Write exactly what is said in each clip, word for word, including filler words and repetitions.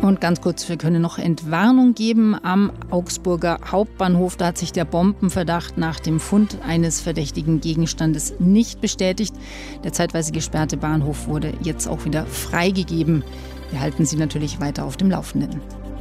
Und ganz kurz, wir können noch Entwarnung geben. Am Augsburger Hauptbahnhof, da hat sich der Bombenverdacht nach dem Fund eines verdächtigen Gegenstandes nicht bestätigt. Der zeitweise gesperrte Bahnhof wurde jetzt auch wieder freigegeben. Wir halten Sie natürlich weiter auf dem Laufenden.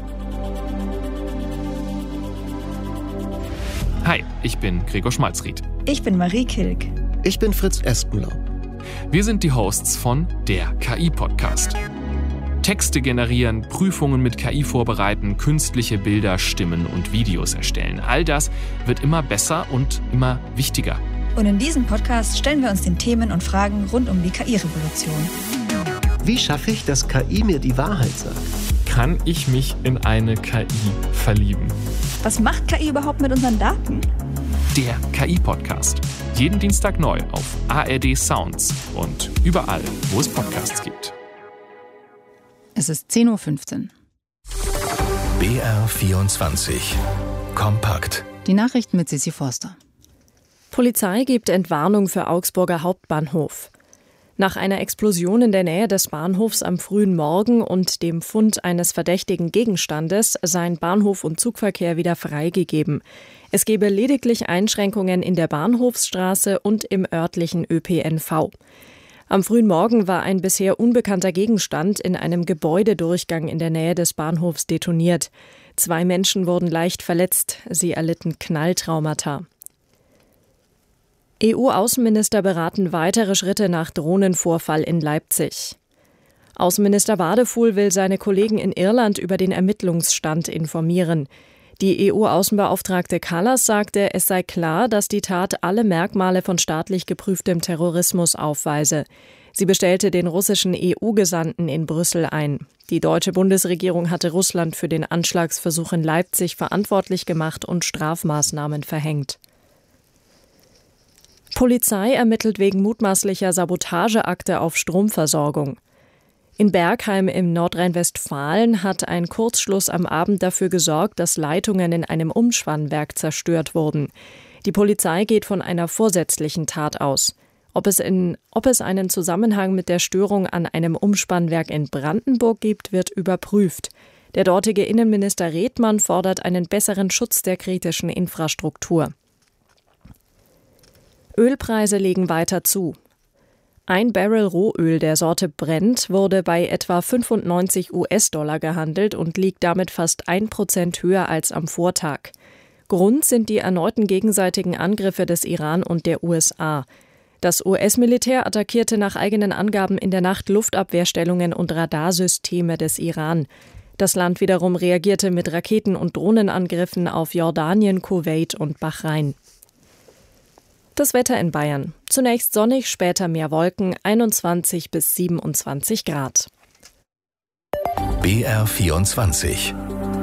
Hi, ich bin Gregor Schmalzried. Ich bin Marie Kilk. Ich bin Fritz Espenlaub. Wir sind die Hosts von der K I-Podcast. Texte generieren, Prüfungen mit K I vorbereiten, künstliche Bilder, Stimmen und Videos erstellen. All das wird immer besser und immer wichtiger. Und in diesem Podcast stellen wir uns den Themen und Fragen rund um die K I-Revolution. Wie schaffe ich, dass K I mir die Wahrheit sagt? Kann ich mich in eine K I verlieben? Was macht K I überhaupt mit unseren Daten? Der K I-Podcast. Jeden Dienstag neu auf A R D Sounds und überall, wo es Podcasts gibt. Es ist zehn Uhr fünfzehn. B R vierundzwanzig. Kompakt. Die Nachrichten mit Sissi Forster. Polizei gibt Entwarnung für Augsburger Hauptbahnhof. Nach einer Explosion in der Nähe des Bahnhofs am frühen Morgen und dem Fund eines verdächtigen Gegenstandes seien Bahnhof und Zugverkehr wieder freigegeben. Es gebe lediglich Einschränkungen in der Bahnhofsstraße und im örtlichen Ö P N V. Am frühen Morgen war ein bisher unbekannter Gegenstand in einem Gebäudedurchgang in der Nähe des Bahnhofs detoniert. Zwei Menschen wurden leicht verletzt, sie erlitten Knalltraumata. E U-Außenminister beraten weitere Schritte nach Drohnenvorfall in Leipzig. Außenminister Wadefuhl will seine Kollegen in Irland über den Ermittlungsstand informieren. Die E U-Außenbeauftragte Kallas sagte, es sei klar, dass die Tat alle Merkmale von staatlich geprüftem Terrorismus aufweise. Sie bestellte den russischen E U-Gesandten in Brüssel ein. Die deutsche Bundesregierung hatte Russland für den Anschlagsversuch in Leipzig verantwortlich gemacht und Strafmaßnahmen verhängt. Polizei ermittelt wegen mutmaßlicher Sabotageakte auf Stromversorgung. In Bergheim im Nordrhein-Westfalen hat ein Kurzschluss am Abend dafür gesorgt, dass Leitungen in einem Umspannwerk zerstört wurden. Die Polizei geht von einer vorsätzlichen Tat aus. Ob es, in, ob es einen Zusammenhang mit der Störung an einem Umspannwerk in Brandenburg gibt, wird überprüft. Der dortige Innenminister Redmann fordert einen besseren Schutz der kritischen Infrastruktur. Ölpreise legen weiter zu. Ein Barrel Rohöl der Sorte Brent wurde bei etwa fünfundneunzig US-Dollar gehandelt und liegt damit fast ein Prozent höher als am Vortag. Grund sind die erneuten gegenseitigen Angriffe des Iran und der U S A. Das U S-Militär attackierte nach eigenen Angaben in der Nacht Luftabwehrstellungen und Radarsysteme des Iran. Das Land wiederum reagierte mit Raketen- und Drohnenangriffen auf Jordanien, Kuwait und Bahrain. Das Wetter in Bayern. Zunächst sonnig, später mehr Wolken, einundzwanzig bis siebenundzwanzig Grad. B R vierundzwanzig.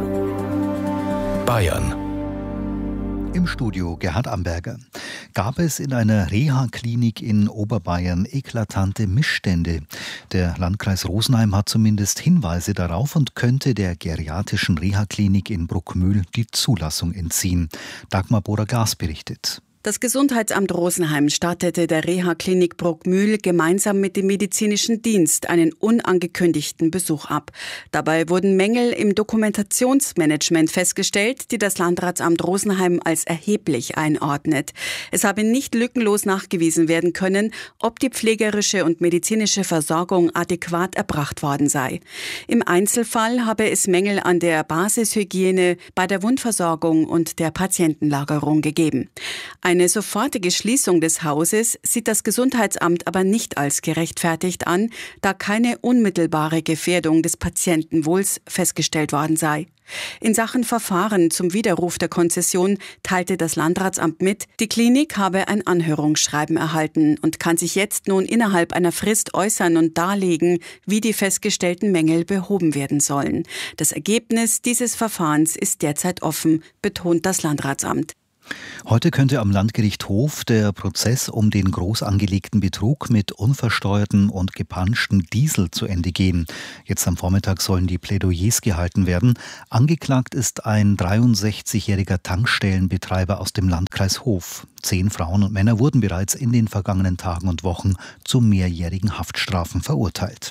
Bayern. Im Studio Gerhard Amberger. Gab es in einer Reha-Klinik in Oberbayern eklatante Missstände? Der Landkreis Rosenheim hat zumindest Hinweise darauf und könnte der geriatrischen Reha-Klinik in Bruckmühl die Zulassung entziehen. Dagmar Bohrer-Glas berichtet. Das Gesundheitsamt Rosenheim stattete der Reha-Klinik Bruckmühl gemeinsam mit dem medizinischen Dienst einen unangekündigten Besuch ab. Dabei wurden Mängel im Dokumentationsmanagement festgestellt, die das Landratsamt Rosenheim als erheblich einordnet. Es habe nicht lückenlos nachgewiesen werden können, ob die pflegerische und medizinische Versorgung adäquat erbracht worden sei. Im Einzelfall habe es Mängel an der Basishygiene, bei der Wundversorgung und der Patientenlagerung gegeben. Eine sofortige Schließung des Hauses sieht das Gesundheitsamt aber nicht als gerechtfertigt an, da keine unmittelbare Gefährdung des Patientenwohls festgestellt worden sei. In Sachen Verfahren zum Widerruf der Konzession teilte das Landratsamt mit, die Klinik habe ein Anhörungsschreiben erhalten und kann sich jetzt nun innerhalb einer Frist äußern und darlegen, wie die festgestellten Mängel behoben werden sollen. Das Ergebnis dieses Verfahrens ist derzeit offen, betont das Landratsamt. Heute könnte am Landgericht Hof der Prozess um den groß angelegten Betrug mit unversteuerten und gepanschten Diesel zu Ende gehen. Jetzt am Vormittag sollen die Plädoyers gehalten werden. Angeklagt ist ein dreiundsechzigjähriger Tankstellenbetreiber aus dem Landkreis Hof. Zehn Frauen und Männer wurden bereits in den vergangenen Tagen und Wochen zu mehrjährigen Haftstrafen verurteilt.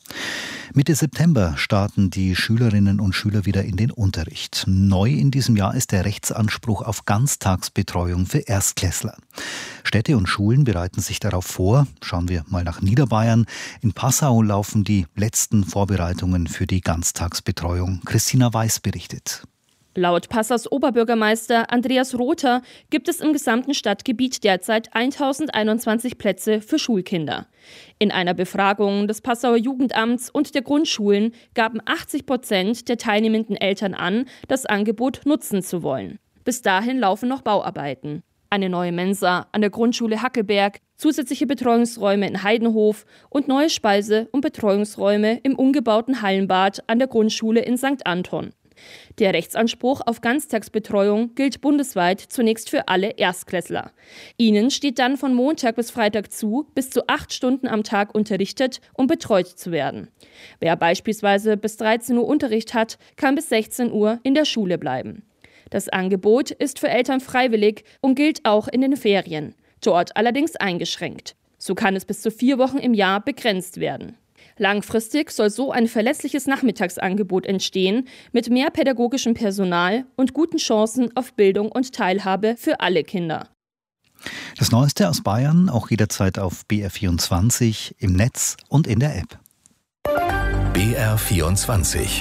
Mitte September starten die Schülerinnen und Schüler wieder in den Unterricht. Neu in diesem Jahr ist der Rechtsanspruch auf Ganztagsbetreuung für Erstklässler. Städte und Schulen bereiten sich darauf vor. Schauen wir mal nach Niederbayern. In Passau laufen die letzten Vorbereitungen für die Ganztagsbetreuung. Christina Weiß berichtet. Laut Passaus Oberbürgermeister Andreas Rother gibt es im gesamten Stadtgebiet derzeit tausendeinundzwanzig Plätze für Schulkinder. In einer Befragung des Passauer Jugendamts und der Grundschulen gaben achtzig Prozent der teilnehmenden Eltern an, das Angebot nutzen zu wollen. Bis dahin laufen noch Bauarbeiten. Eine neue Mensa an der Grundschule Hackelberg, zusätzliche Betreuungsräume in Heidenhof und neue Speise- und Betreuungsräume im umgebauten Hallenbad an der Grundschule in Sankt Anton. Der Rechtsanspruch auf Ganztagsbetreuung gilt bundesweit zunächst für alle Erstklässler. Ihnen steht dann von Montag bis Freitag zu, bis zu acht Stunden am Tag unterrichtet und betreut zu werden. Wer beispielsweise bis dreizehn Uhr Unterricht hat, kann bis sechzehn Uhr in der Schule bleiben. Das Angebot ist für Eltern freiwillig und gilt auch in den Ferien, dort allerdings eingeschränkt. So kann es bis zu vier Wochen im Jahr begrenzt werden. Langfristig soll so ein verlässliches Nachmittagsangebot entstehen, mit mehr pädagogischem Personal und guten Chancen auf Bildung und Teilhabe für alle Kinder. Das Neueste aus Bayern, auch jederzeit auf B R vierundzwanzig, im Netz und in der App. B R vierundzwanzig.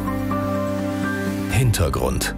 Hintergrund.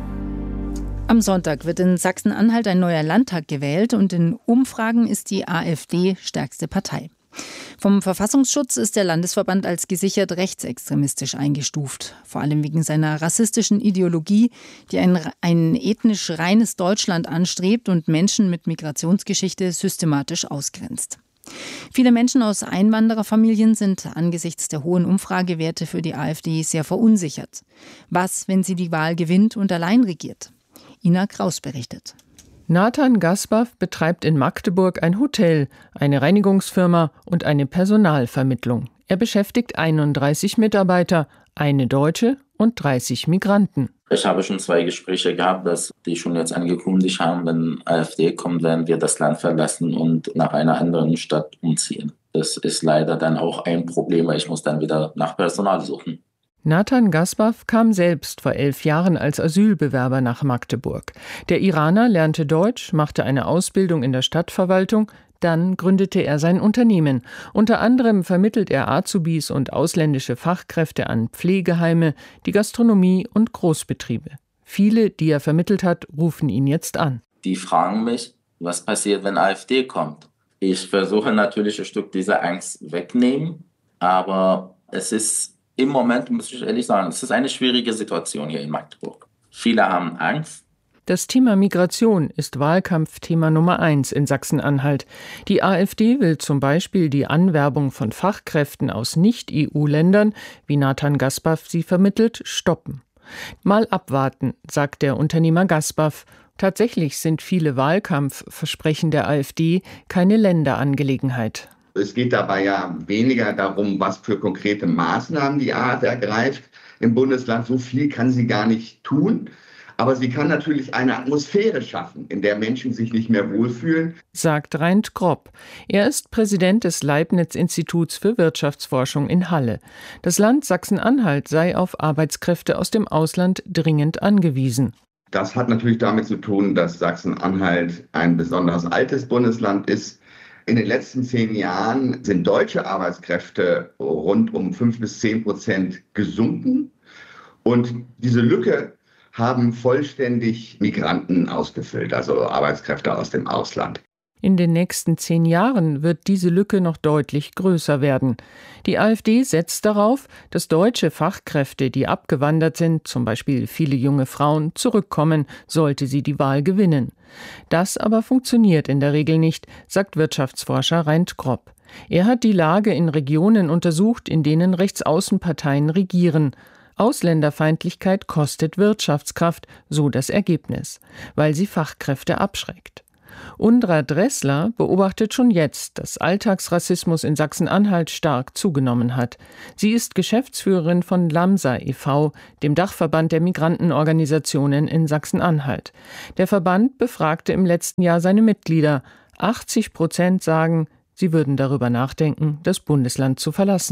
Am Sonntag wird in Sachsen-Anhalt ein neuer Landtag gewählt und in Umfragen ist die AfD stärkste Partei. Vom Verfassungsschutz ist der Landesverband als gesichert rechtsextremistisch eingestuft, vor allem wegen seiner rassistischen Ideologie, die ein, ein ethnisch reines Deutschland anstrebt und Menschen mit Migrationsgeschichte systematisch ausgrenzt. Viele Menschen aus Einwandererfamilien sind angesichts der hohen Umfragewerte für die AfD sehr verunsichert. Was, wenn sie die Wahl gewinnt und allein regiert? Ina Kraus berichtet. Nathan Gasbav betreibt in Magdeburg ein Hotel, eine Reinigungsfirma und eine Personalvermittlung. Er beschäftigt einunddreißig Mitarbeiter, eine Deutsche und dreißig Migranten. Ich habe schon zwei Gespräche gehabt, dass die schon jetzt angekündigt haben, wenn AfD kommt, werden wir das Land verlassen und nach einer anderen Stadt umziehen. Das ist leider dann auch ein Problem, weil ich muss dann wieder nach Personal suchen. Nathan Gasbav kam selbst vor elf Jahren als Asylbewerber nach Magdeburg. Der Iraner lernte Deutsch, machte eine Ausbildung in der Stadtverwaltung, dann gründete er sein Unternehmen. Unter anderem vermittelt er Azubis und ausländische Fachkräfte an Pflegeheime, die Gastronomie und Großbetriebe. Viele, die er vermittelt hat, rufen ihn jetzt an. Die fragen mich, was passiert, wenn AfD kommt. Ich versuche natürlich ein Stück dieser Angst wegnehmen, aber es ist im Moment, muss ich ehrlich sagen, es ist eine schwierige Situation hier in Magdeburg. Viele haben Angst. Das Thema Migration ist Wahlkampfthema Nummer eins in Sachsen-Anhalt. Die AfD will zum Beispiel die Anwerbung von Fachkräften aus Nicht-E U-Ländern, wie Nathan Gasbav sie vermittelt, stoppen. Mal abwarten, sagt der Unternehmer Gasbav. Tatsächlich sind viele Wahlkampfversprechen der AfD keine Länderangelegenheit. Es geht dabei ja weniger darum, was für konkrete Maßnahmen die A f ergreift im Bundesland. So viel kann sie gar nicht tun. Aber sie kann natürlich eine Atmosphäre schaffen, in der Menschen sich nicht mehr wohlfühlen, sagt Reint Gropp. Er ist Präsident des Leibniz-Instituts für Wirtschaftsforschung in Halle. Das Land Sachsen-Anhalt sei auf Arbeitskräfte aus dem Ausland dringend angewiesen. Das hat natürlich damit zu tun, dass Sachsen-Anhalt ein besonders altes Bundesland ist. In den letzten zehn Jahren sind deutsche Arbeitskräfte rund um fünf bis zehn Prozent gesunken. Und diese Lücke haben vollständig Migranten ausgefüllt, also Arbeitskräfte aus dem Ausland. In den nächsten zehn Jahren wird diese Lücke noch deutlich größer werden. Die AfD setzt darauf, dass deutsche Fachkräfte, die abgewandert sind, zum Beispiel viele junge Frauen, zurückkommen, sollte sie die Wahl gewinnen. Das aber funktioniert in der Regel nicht, sagt Wirtschaftsforscher Reint Gropp. Er hat die Lage in Regionen untersucht, in denen Rechtsaußenparteien regieren. Ausländerfeindlichkeit kostet Wirtschaftskraft, so das Ergebnis, weil sie Fachkräfte abschreckt. Undra Dressler beobachtet schon jetzt, dass Alltagsrassismus in Sachsen-Anhalt stark zugenommen hat. Sie ist Geschäftsführerin von LAMSA e V, dem Dachverband der Migrantenorganisationen in Sachsen-Anhalt. Der Verband befragte im letzten Jahr seine Mitglieder. achtzig Prozent sagen, sie würden darüber nachdenken, das Bundesland zu verlassen.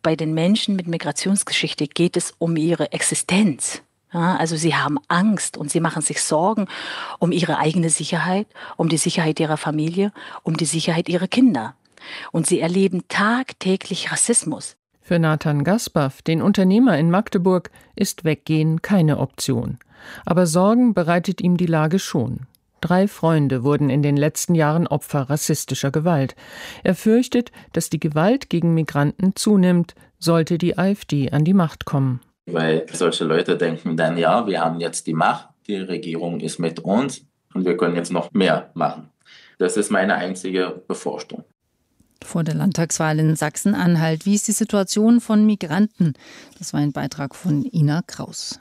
bei den Menschen mit Migrationsgeschichte geht es um ihre Existenz. Ja, also sie haben Angst und sie machen sich Sorgen um ihre eigene Sicherheit, um die Sicherheit ihrer Familie, um die Sicherheit ihrer Kinder. Und sie erleben tagtäglich Rassismus. Für Nathan Gaspav, den Unternehmer in Magdeburg, ist Weggehen keine Option. Aber Sorgen bereitet ihm die Lage schon. Drei Freunde wurden in den letzten Jahren Opfer rassistischer Gewalt. Er fürchtet, dass die Gewalt gegen Migranten zunimmt, sollte die AfD an die Macht kommen. Weil solche Leute denken dann, ja, wir haben jetzt die Macht, die Regierung ist mit uns und wir können jetzt noch mehr machen. Das ist meine einzige Befürchtung. Vor der Landtagswahl in Sachsen-Anhalt. Wie ist die Situation von Migranten? Das war ein Beitrag von Ina Kraus.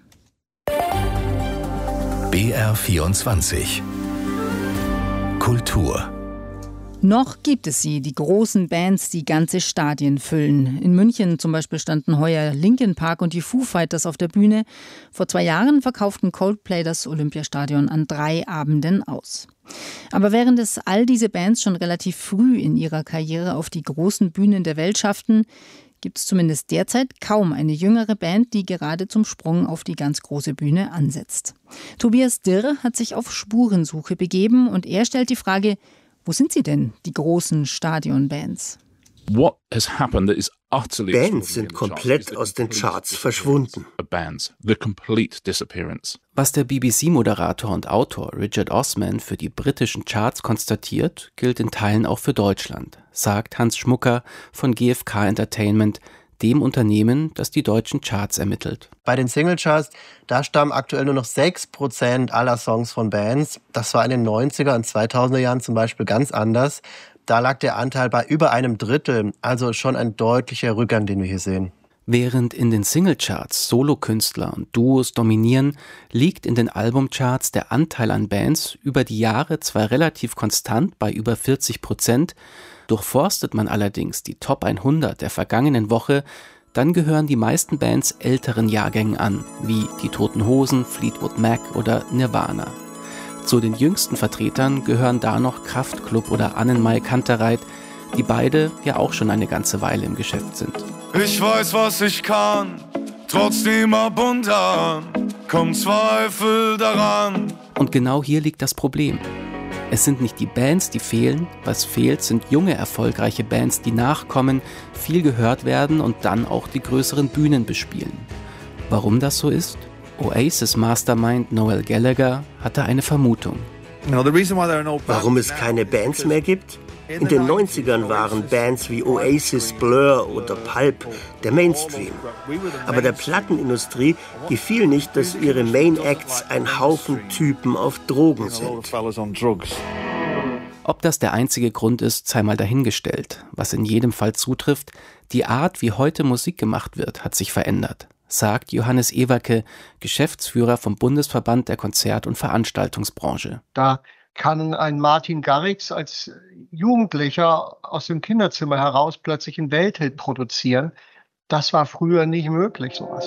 B R vierundzwanzig Kultur. Noch gibt es sie, die großen Bands, die ganze Stadien füllen. In München zum Beispiel standen heuer Linkin Park und die Foo Fighters auf der Bühne. Vor zwei Jahren verkauften Coldplay das Olympiastadion an drei Abenden aus. Aber während es all diese Bands schon relativ früh in ihrer Karriere auf die großen Bühnen der Welt schafften, gibt es zumindest derzeit kaum eine jüngere Band, die gerade zum Sprung auf die ganz große Bühne ansetzt. Tobias Dirr hat sich auf Spurensuche begeben und er stellt die Frage, wo sind sie denn, die großen Stadionbands? Bands sind komplett aus den Charts verschwunden. Was der B B C-Moderator und Autor Richard Osman für die britischen Charts konstatiert, gilt in Teilen auch für Deutschland, sagt Hans Schmucker von G F K Entertainment, dem Unternehmen, das die deutschen Charts ermittelt. Bei den Singlecharts, da stammen aktuell nur noch sechs Prozent aller Songs von Bands. Das war in den neunziger und zweitausender Jahren zum Beispiel ganz anders. Da lag der Anteil bei über einem Drittel, also schon ein deutlicher Rückgang, den wir hier sehen. Während in den Singlecharts Solokünstler und Duos dominieren, liegt in den Albumcharts der Anteil an Bands über die Jahre zwar relativ konstant bei über vierzig Prozent, durchforstet man allerdings die Top hundert der vergangenen Woche, dann gehören die meisten Bands älteren Jahrgängen an, wie die Toten Hosen, Fleetwood Mac oder Nirvana. Zu den jüngsten Vertretern gehören da noch Kraftklub oder Annenmai Kantereit, die beide ja auch schon eine ganze Weile im Geschäft sind. Ich weiß, was ich kann, trotzdem ab und an kommt Zweifel daran. Und genau hier liegt das Problem. Es sind nicht die Bands, die fehlen. Was fehlt, sind junge, erfolgreiche Bands, die nachkommen, viel gehört werden und dann auch die größeren Bühnen bespielen. Warum das so ist? Oasis-Mastermind Noel Gallagher hatte eine Vermutung. Warum es keine Bands mehr gibt? In den neunzigern waren Bands wie Oasis, Blur oder Pulp der Mainstream. Aber der Plattenindustrie gefiel nicht, dass ihre Main Acts ein Haufen Typen auf Drogen sind. Ob das der einzige Grund ist, sei mal dahingestellt. Was in jedem Fall zutrifft, die Art, wie heute Musik gemacht wird, hat sich verändert, sagt Johannes Ewerke, Geschäftsführer vom Bundesverband der Konzert- und Veranstaltungsbranche. Da kann ein Martin Garrix als Jugendlicher aus dem Kinderzimmer heraus plötzlich einen Welthit produzieren. Das war früher nicht möglich, sowas.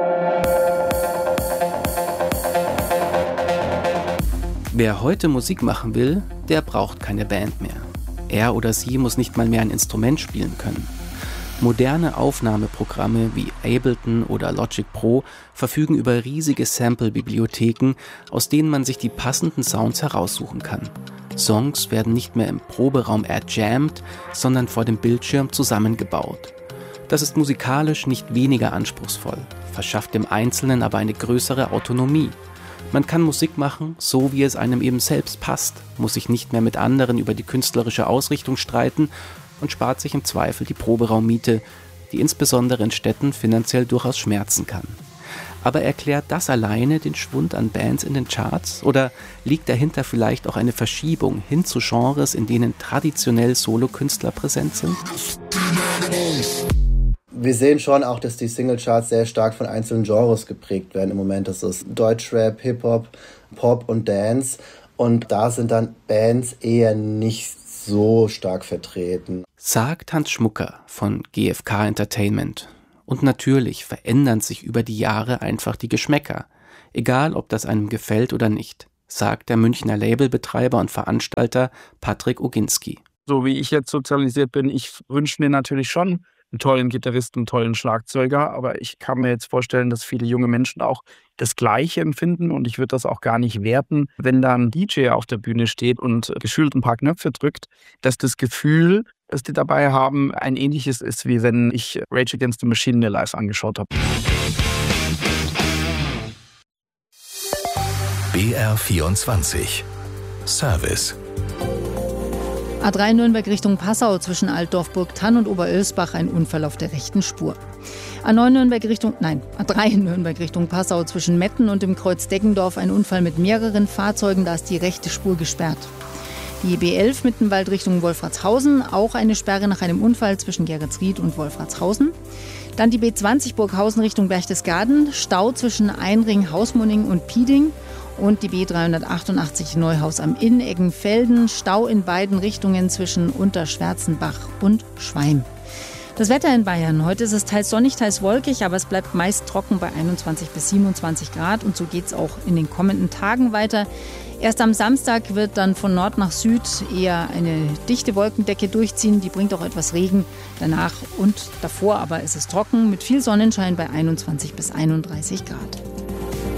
Wer heute Musik machen will, der braucht keine Band mehr. Er oder sie muss nicht mal mehr ein Instrument spielen können. Moderne Aufnahmeprogramme wie Ableton oder Logic Pro verfügen über riesige Sample-Bibliotheken, aus denen man sich die passenden Sounds heraussuchen kann. Songs werden nicht mehr im Proberaum erjammt, sondern vor dem Bildschirm zusammengebaut. Das ist musikalisch nicht weniger anspruchsvoll, verschafft dem Einzelnen aber eine größere Autonomie. Man kann Musik machen, so wie es einem eben selbst passt, muss sich nicht mehr mit anderen über die künstlerische Ausrichtung streiten und spart sich im Zweifel die Proberaummiete, die insbesondere in Städten finanziell durchaus schmerzen kann. Aber erklärt das alleine den Schwund an Bands in den Charts? Oder liegt dahinter vielleicht auch eine Verschiebung hin zu Genres, in denen traditionell Solokünstler präsent sind? Wir sehen schon auch, dass die Singlecharts sehr stark von einzelnen Genres geprägt werden im Moment. Das ist Deutschrap, Hip-Hop, Pop und Dance. Und da sind dann Bands eher nicht so stark vertreten. Sagt Hans Schmucker von G F K Entertainment. Und natürlich verändern sich über die Jahre einfach die Geschmäcker. Egal, ob das einem gefällt oder nicht, sagt der Münchner Labelbetreiber und Veranstalter Patrick Oginski. So wie ich jetzt sozialisiert bin, ich wünsche mir natürlich schon einen tollen Gitarristen, einen tollen Schlagzeuger. Aber ich kann mir jetzt vorstellen, dass viele junge Menschen auch das Gleiche empfinden. Und ich würde das auch gar nicht werten, wenn da ein D J auf der Bühne steht und geschult ein paar Knöpfe drückt, dass das Gefühl, das die dabei haben, ein ähnliches ist, wie wenn ich Rage Against the Machine mir live angeschaut habe. B R vierundzwanzig Service. A drei Nürnberg Richtung Passau zwischen Altdorf-Burgthann und Oberölsbach ein Unfall auf der rechten Spur. A neun Nürnberg Richtung, nein, A drei Nürnberg Richtung Passau zwischen Metten und dem Kreuz Deggendorf ein Unfall mit mehreren Fahrzeugen, da ist die rechte Spur gesperrt. Die B elf Mittenwald Richtung Wolfratshausen, auch eine Sperre nach einem Unfall zwischen Geretsried und Wolfratshausen. Dann die B zwanzig Burghausen Richtung Berchtesgaden, Stau zwischen Einring, Hausmunning und Pieding. Und die B dreihundertachtundachtzig Neuhaus am Inn, Eggenfelden, Stau in beiden Richtungen zwischen Unterschwärzenbach und Schweim. Das Wetter in Bayern. Heute ist es teils sonnig, teils wolkig, aber es bleibt meist trocken bei einundzwanzig bis siebenundzwanzig Grad. Und so geht es auch in den kommenden Tagen weiter. Erst am Samstag wird dann von Nord nach Süd eher eine dichte Wolkendecke durchziehen. Die bringt auch etwas Regen. Danach und davor aber ist es trocken mit viel Sonnenschein bei einundzwanzig bis einunddreißig Grad.